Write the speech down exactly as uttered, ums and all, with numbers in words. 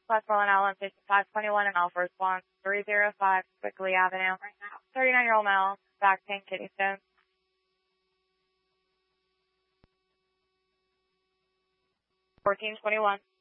Westmoreland Allen, fifty-five twenty-one and Alpha Response, three oh five Quickley Avenue. thirty-nine-year-old male, back pain, kidney stone. fourteen twenty-one.